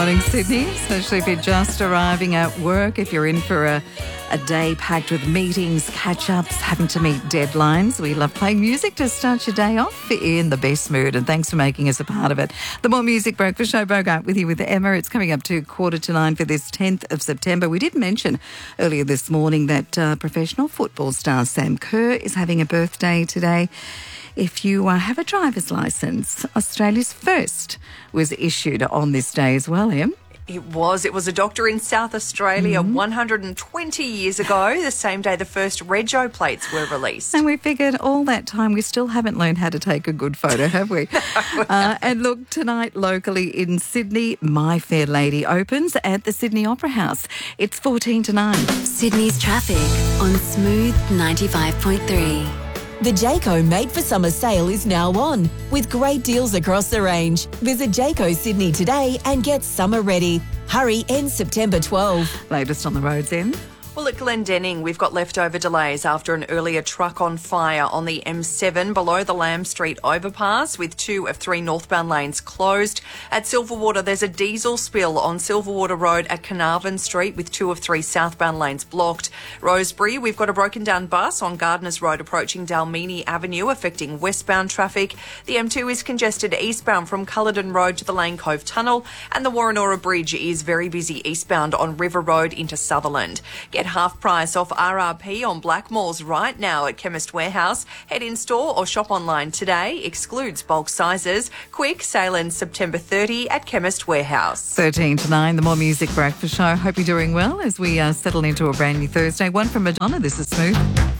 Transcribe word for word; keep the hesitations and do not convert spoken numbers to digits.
morning, Sydney, especially if you're just arriving at work, if you're in for a, a day packed with meetings, catch-ups, having to meet deadlines. We love playing music to start your day off in the best mood, and thanks for making us a part of it. The More Music Breakfast Show, Bogart with you with Emma. It's coming up to quarter to nine for this tenth of September. We did mention earlier this morning that uh, professional football star Sam Kerr is having a birthday today. If you uh, have a driver's licence, Australia's first was issued on this day as well, Em. It was. It was a doctor in South Australia mm-hmm. one hundred twenty years ago, the same day the first Rego plates were released. And we figured all that time we still haven't learned how to take a good photo, have we? uh, and look, tonight locally in Sydney, My Fair Lady opens at the Sydney Opera House. It's fourteen to nine. Sydney's traffic on Smooth ninety-five point three. The Jayco Made for Summer sale is now on, with great deals across the range. Visit Jayco Sydney today and get summer ready. Hurry, ends September twelfth. Latest on the roads, Em. Well, at Glendenning, we've got leftover delays after an earlier truck on fire on the M seven below the Lamb Street overpass, with two of three northbound lanes closed. At Silverwater, there's a diesel spill on Silverwater Road at Carnarvon Street, with two of three southbound lanes blocked. Rosebery, we've got a broken down bus on Gardeners Road approaching Dalmini Avenue, affecting westbound traffic. The M two is congested eastbound from Culloden Road to the Lane Cove Tunnel, and the Warrenora Bridge is very busy eastbound on River Road into Sutherland. Get half price off R R P on Blackmores right now at Chemist Warehouse. Head in store or shop online today. Excludes bulk sizes. Quick, sale ends September thirtieth at Chemist Warehouse. thirteen to nine, the More Music Breakfast Show. Hope you're doing well as we uh, settle into a brand new Thursday. One from Madonna. This is Smooth.